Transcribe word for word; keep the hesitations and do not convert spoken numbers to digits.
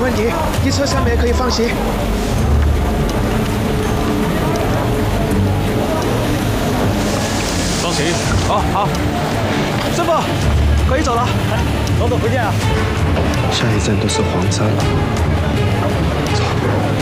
问题，一车三枚可以放行。 放行。 哦，好。师傅，可以走了。 老总回见啊。 下一站都是黄山了。走。